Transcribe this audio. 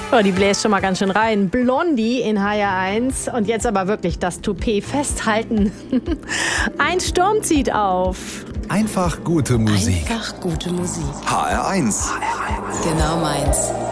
Oh, die bläst schon mal ganz schön rein. Blondie in HR1 und jetzt aber wirklich das Toupet festhalten. Ein Sturm zieht auf. Einfach gute Musik. Einfach gute Musik. HR1. Genau meins.